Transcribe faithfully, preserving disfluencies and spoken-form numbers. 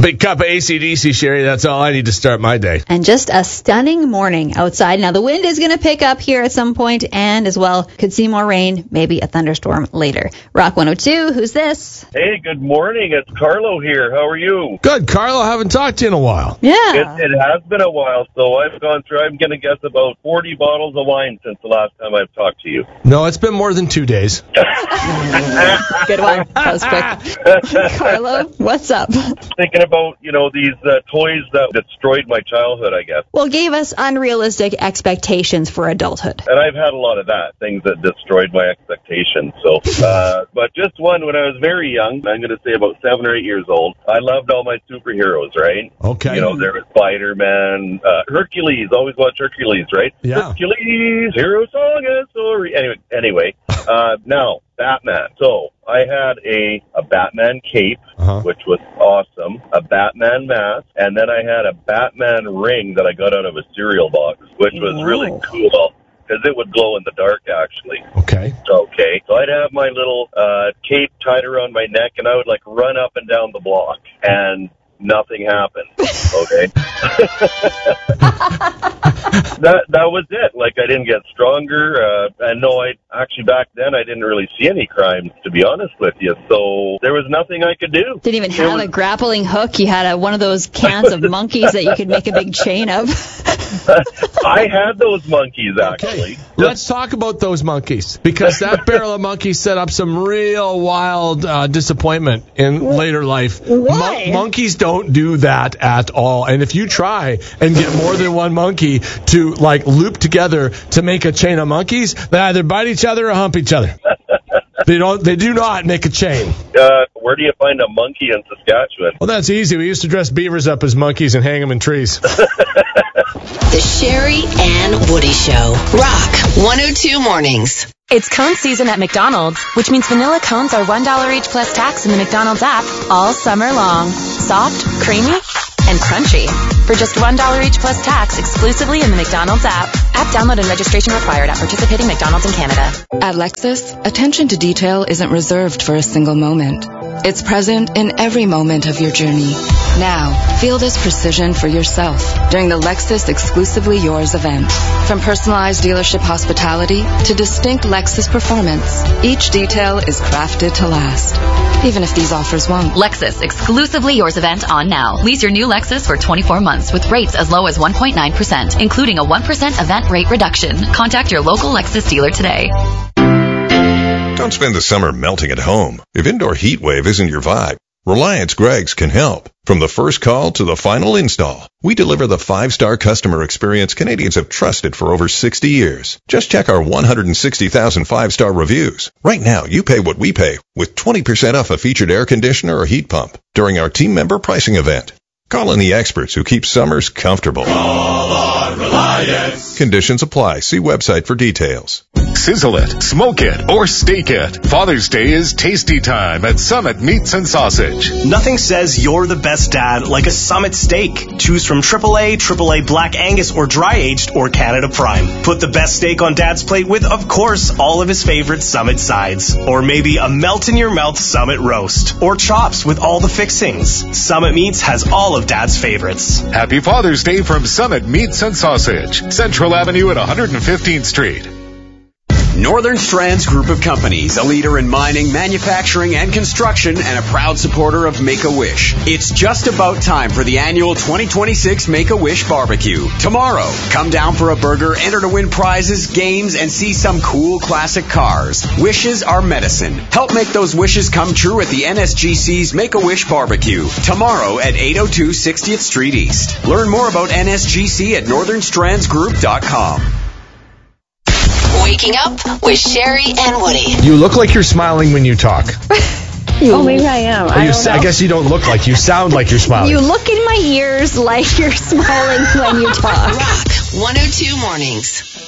big cup of A C D C, Sherry. That's all I need to start my day. And just a stunning morning outside. Now, the wind is going to pick up here at some point, and as well, could see more rain, maybe a thunderstorm later. Rock one oh two, who's this? Hey, good morning. It's Carlo here. How are you? Good, Carlo. I haven't talked to you in a while. Yeah. It, it has been a while, so I've gone through, I'm going to guess, about forty bottles of wine since the last time I've talked to you. No, it's been more than two days. Good one. That was quick. Carlo, what's up? Thinking about, you know, these uh, toys that destroyed my childhood, I guess. Well, gave us unrealistic expectations for adulthood. And I've had a lot of that, things that destroyed my expectations. So, uh, but just one, when I was very young, I'm going to say about seven or eight years old, I loved all my superheroes, right? Okay. You know, there was Spider-Man, uh, Hercules, always watch Hercules, right? Yeah. Hercules, hero song and story. Anyway, anyway uh, now, Batman. So, I had a, a Batman cape, uh-huh. which was awesome, a Batman mask, and then I had a Batman ring that I got out of a cereal box, which was Whoa. really cool, because it would glow in the dark, actually. Okay. Okay. So I'd have my little uh, cape tied around my neck, and I would, like, run up and down the block, and nothing happened. Okay. that that was it. Like, I didn't get stronger. Uh, and no, I actually back then I didn't really see any crimes, to be honest with you. So there was nothing I could do. Didn't even have was, a grappling hook. You had a, one of those cans of monkeys that you could make a big chain of. I had those monkeys, actually. Okay. Let's talk about those monkeys, because that barrel of monkeys set up some real wild uh, disappointment in later life. Why? Mon- monkeys don't do that at all. And if you try and get more than one monkey to, like, loop together to make a chain of monkeys, they either bite each other or hump each other. They don't. They do not make a chain. Uh, where do you find a monkey in Saskatchewan? Well, that's easy. We used to dress beavers up as monkeys and hang them in trees. The Sherry and Woody Show. Rock one oh two Mornings. It's cone season at McDonald's, which means vanilla cones are one dollar each plus tax in the McDonald's app all summer long. Soft, creamy, and crunchy. For just one dollar each plus tax exclusively in the McDonald's app. App download and registration required at participating McDonald's in Canada. At Lexus, attention to detail isn't reserved for a single moment. It's present in every moment of your journey. Now, feel this precision for yourself during the Lexus Exclusively Yours event. From personalized dealership hospitality to distinct Lexus performance, each detail is crafted to last, even if these offers won't. Lexus Exclusively Yours event on now. Lease your new Lexus for twenty-four months with rates as low as one point nine percent, including a one percent event rate reduction. Contact your local Lexus dealer today. Don't spend the summer melting at home. If indoor heat wave isn't your vibe, Reliance Greggs can help. From the first call to the final install, we deliver the five-star customer experience Canadians have trusted for over sixty years. Just check our one hundred sixty thousand five-star reviews. Right now, you pay what we pay with twenty percent off a featured air conditioner or heat pump during our team member pricing event. Call in the experts who keep summers comfortable. Call on Reliance. Conditions apply. See website for details. Sizzle it, smoke it, or steak it. Father's Day is tasty time at Summit Meats and Sausage. Nothing says you're the best dad like a Summit steak. Choose from triple A, triple A Black Angus, or dry-aged, or Canada Prime. Put the best steak on Dad's plate with, of course, all of his favorite Summit sides. Or maybe a melt-in-your-mouth Summit roast. Or chops with all the fixings. Summit Meats has all of Dad's favorites. Happy Father's Day from Summit Meats and Sausage. Central Avenue at one hundred fifteenth Street. Northern Strands Group of Companies, a leader in mining, manufacturing, and construction, and a proud supporter of Make-A-Wish. It's just about time for the annual twenty twenty-six Make-A-Wish Barbecue. Tomorrow, come down for a burger, enter to win prizes, games, and see some cool classic cars. Wishes are medicine. Help make those wishes come true at the N S G C's Make-A-Wish Barbecue. Tomorrow at eight oh two sixtieth Street East. Learn more about N S G C at northern strands group dot com. Waking up with Sherry and Woody. You look like you're smiling when you talk. You, oh, maybe I am. I, you, don't know. I guess you don't look like you sound like you're smiling. You look in my ears like you're smiling when you talk. Rock one oh two Mornings.